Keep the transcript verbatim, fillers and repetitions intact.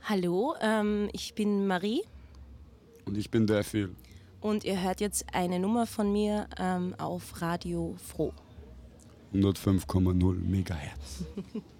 Hallo, ähm, ich bin Marie. Und ich bin der Phil. Und ihr hört jetzt eine Nummer von mir ähm, auf Radio Froh. hundertfünf Komma null Megahertz.